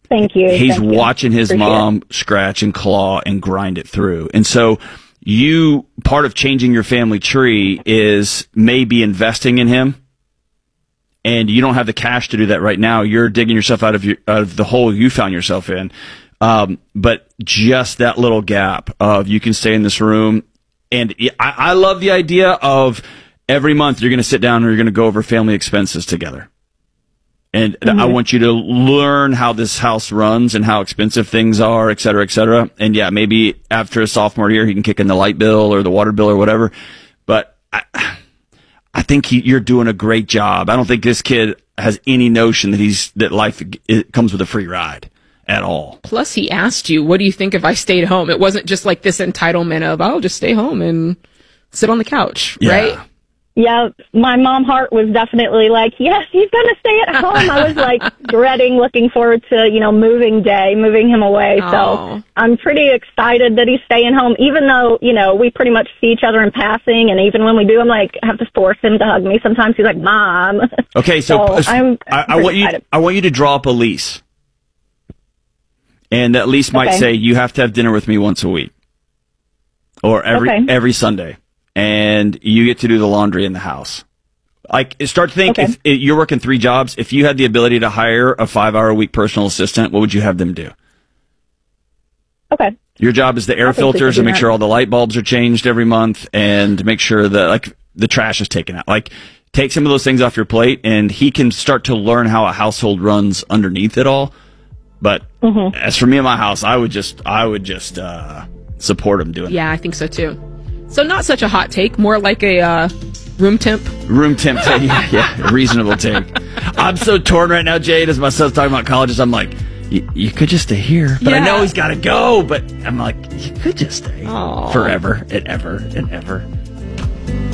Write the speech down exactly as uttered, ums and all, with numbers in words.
Thank you. He's Thank watching you. his Appreciate mom it. scratch and claw and grind it through. And so you, part of changing your family tree is maybe investing in him. And you don't have the cash to do that right now. You're digging yourself out of your, out of the hole you found yourself in. Um, but just that little gap of you can stay in this room. And I, I love the idea of every month you're going to sit down and you're going to go over family expenses together. And mm-hmm. I want you to learn how this house runs and how expensive things are, et cetera, et cetera. And yeah, maybe after a sophomore year, he can kick in the light bill or the water bill or whatever. But I, I think he, you're doing a great job. I don't think this kid has any notion that he's that life it comes with a free ride at all. Plus, he asked you, what do you think if I stayed home? It wasn't just like this entitlement of, I'll just stay home and sit on the couch, yeah. right? Yeah, my mom heart was definitely like, yes, he's going to stay at home. I was like dreading, looking forward to, you know, moving day, moving him away. Aww. So I'm pretty excited that he's staying home, even though, you know, we pretty much see each other in passing. And even when we do, I'm like, I have to force him to hug me. Sometimes he's like, Mom. Okay, so, so I'm I, I want you, excited. I want you to draw up a lease. And that lease might Okay. say you have to have dinner with me once a week or every Okay. every Sunday, and you get to do the laundry in the house. Like, start to think Okay. if, if you're working three jobs, if you had the ability to hire a five-hour a week personal assistant, what would you have them do? Okay. Your job is the air I think we filters could and do make that. sure all the light bulbs are changed every month, and make sure that like the trash is taken out. Like, take some of those things off your plate, and he can start to learn how a household runs underneath it all. But Mm-hmm. as for me and my house, I would just, I would just uh, support him doing Yeah, I think so too. So not such a hot take, more like a uh, room temp. that. Room temp, take, yeah, yeah, a reasonable take. I'm so torn right now, Jade. As my son's talking about colleges, I'm like, you could just stay here, but I know Yeah. he's got to go. But I'm like, you could just stay Aw. forever and ever and ever.